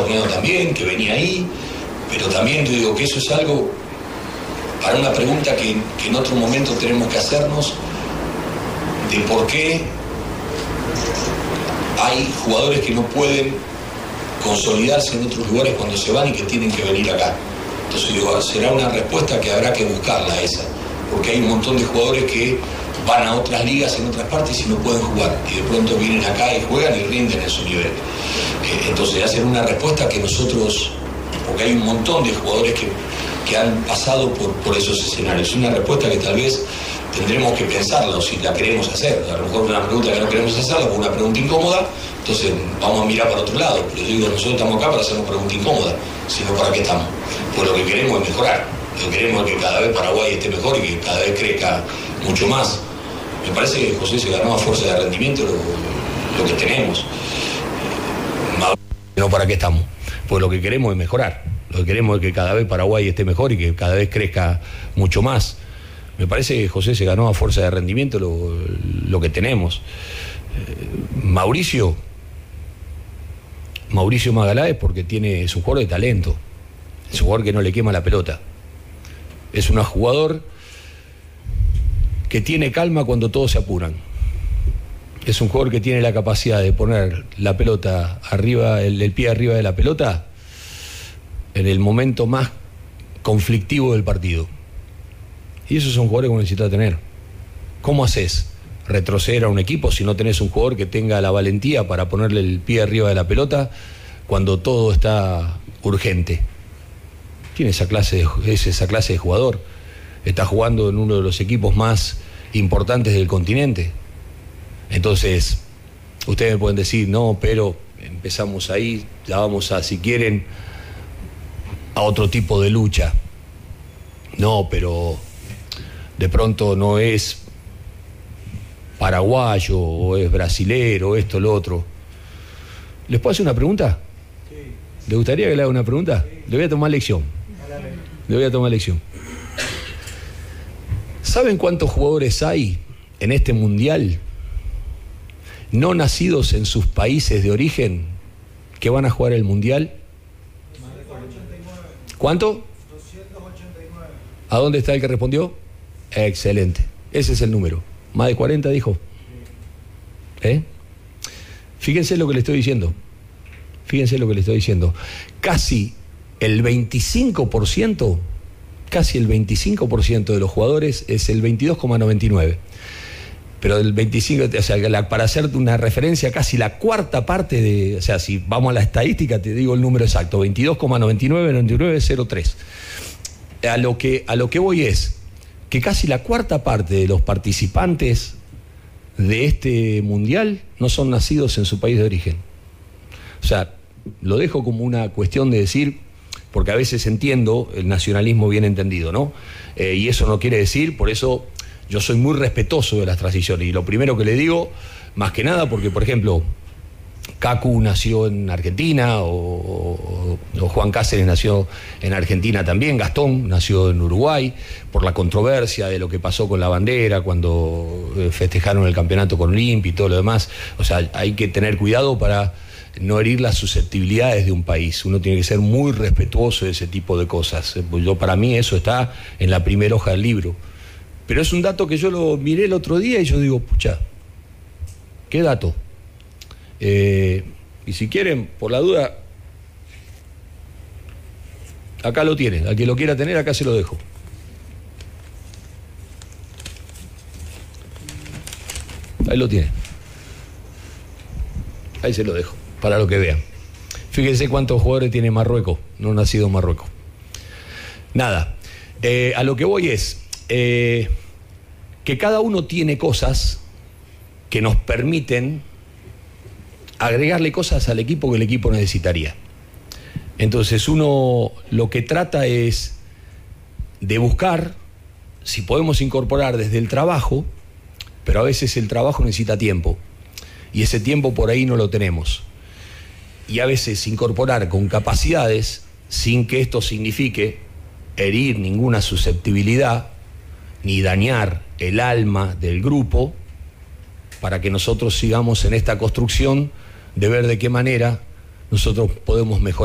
torneo también, que venía ahí, pero también yo digo que eso es algo para una pregunta que en otro momento tenemos que hacernos, de por qué hay jugadores que no pueden consolidarse en otros lugares cuando se van y que tienen que venir acá. Entonces digo, será una respuesta que habrá que buscarla esa, porque hay un montón de jugadores que van a otras ligas en otras partes y no pueden jugar, y de pronto vienen acá y juegan y rinden en su nivel. Entonces hacer una respuesta que nosotros, porque hay un montón de jugadores que han pasado por esos escenarios, una respuesta que tal vez tendremos que pensarla, o si la queremos hacer. A lo mejor una pregunta que no queremos hacerla, porque una pregunta incómoda, entonces vamos a mirar para otro lado. Pero yo digo, nosotros estamos acá para hacer una pregunta incómoda, sino para qué estamos. Pues lo que queremos es mejorar, lo que queremos es que cada vez Paraguay esté mejor y que cada vez crezca mucho más. Me parece que José se ganó a fuerza de rendimiento lo que tenemos. No para qué estamos, pues lo que queremos es mejorar, lo que queremos es que cada vez Paraguay esté mejor y que cada vez crezca mucho más. Me parece que José se ganó a fuerza de rendimiento lo que tenemos. Mauricio Magaláes, porque es un jugador de talento, es un jugador que no le quema la pelota, es un jugador que tiene calma cuando todos se apuran, es un jugador que tiene la capacidad de poner la pelota arriba, el pie arriba de la pelota en el momento más conflictivo del partido. Y esos son jugadores que necesitas tener. ¿Cómo haces retroceder a un equipo si no tenés un jugador que tenga la valentía para ponerle el pie arriba de la pelota cuando todo está urgente? Tiene esa clase de jugador. Está jugando en uno de los equipos más importantes del continente. Entonces, ustedes me pueden decir, no, pero empezamos ahí, ya vamos a, si quieren, a otro tipo de lucha. No, pero de pronto no es paraguayo o es brasilero, esto, lo otro. ¿Les puedo hacer una pregunta? Sí. ¿Les gustaría que le haga una pregunta? Sí. Le voy a tomar lección. Le voy a tomar lección. ¿Saben cuántos jugadores hay en este mundial no nacidos en sus países de origen que van a jugar el mundial? ¿Cuánto? 289. ¿A dónde está el que respondió? Excelente. Ese es el número. Más de 40 dijo. Fíjense lo que le estoy diciendo. Fíjense lo que le estoy diciendo. Casi el 25%, casi el 25% de los jugadores es el 22,99. Pero del 25, o sea, para hacer una referencia, casi la cuarta parte de, o sea, si vamos a la estadística, te digo el número exacto, 22,9903. A lo que voy es que casi la cuarta parte de los participantes de este mundial no son nacidos en su país de origen. O sea, lo dejo como una cuestión de decir, porque a veces entiendo el nacionalismo bien entendido, ¿no? Y eso no quiere decir, por eso yo soy muy respetuoso de las transiciones. Y lo primero que le digo, más que nada, porque por ejemplo, Cacu nació en Argentina, o Juan Cáceres nació en Argentina también, Gastón nació en Uruguay, por la controversia de lo que pasó con la bandera cuando festejaron el campeonato con Olimpia y todo lo demás. O sea, hay que tener cuidado para no herir las susceptibilidades de un país. Uno tiene que ser muy respetuoso de ese tipo de cosas. Para mí eso está en la primera hoja del libro. Pero es un dato que yo lo miré el otro día y yo digo, pucha, ¿qué dato? Y si quieren, por la duda, acá lo tienen. Al que lo quiera tener, acá se lo dejo. Ahí lo tienen. Ahí se lo dejo, para lo que vean. Fíjense cuántos jugadores tiene Marruecos, no nacido en Marruecos. Nada, a lo que voy es que cada uno tiene cosas que nos permiten agregarle cosas al equipo que el equipo necesitaría. Entonces uno lo que trata es de buscar si podemos incorporar desde el trabajo, pero a veces el trabajo necesita tiempo y ese tiempo por ahí no lo tenemos. Y a veces incorporar con capacidades sin que esto signifique herir ninguna susceptibilidad ni dañar el alma del grupo, para que nosotros sigamos en esta construcción de ver de qué manera nosotros podemos mejorar